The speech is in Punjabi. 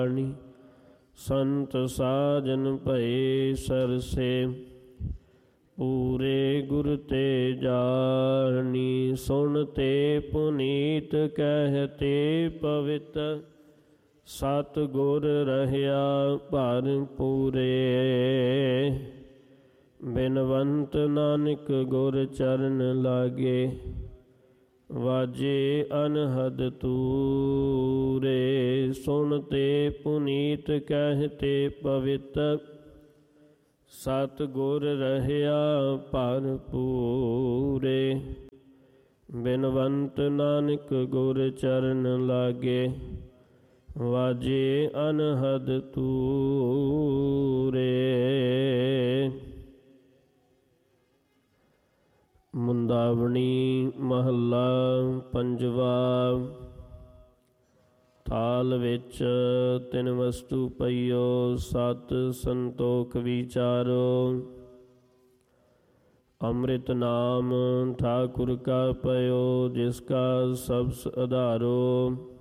ਸੰਤ ਸਾਜਨ ਭਏ ਸਰਸੇ, ਪੂਰੇ ਗੁਰ ਤੇ ਜਾਣੀ। ਸੁਣ ਤੇ ਪੁਨੀਤ ਕਹਿਤੇ ਪਵਿੱਤ, ਸਤ ਗੁਰ ਰਹਿਆ ਭਰ ਪੂਰੇ। ਬਿਨਵੰਤ ਨਾਨਕ ਗੁਰ ਚਰਨ ਲਾਗੇ, ਵਾਜੇ ਅਨਹਦ ਤੂਰੇ। ਸੁਣ ਤੇ ਪੁਨੀਤ ਕਹਿਤੇ ਪਵਿੱਤ, ਸਤ ਗੁਰ ਰਹਿਆ ਭਰ ਪੂਰੇ। ਬਿਨਵੰਤ ਨਾਨਕ ਗੁਰ ਚਰਨ ਲਾਗੇ, ਵਾਜੇ ਅਨਹਦ ਤੂਰੇ। ਮੁੰਦਾਵਣੀ ਮਹੱਲਾ ਪੰਜਵਾ। ਥਾਲ ਵਿੱਚ ਤਿੰਨ ਵਸਤੂ ਪਈਓ, ਸਤ ਸੰਤੋਖ ਵਿਚਾਰੋ। ਅੰਮ੍ਰਿਤ ਨਾਮ ਠਾਕੁਰ ਕਾ ਪਇਓ, ਜਿਸ ਕਾ ਸਬਸ ਆਧਾਰੋ।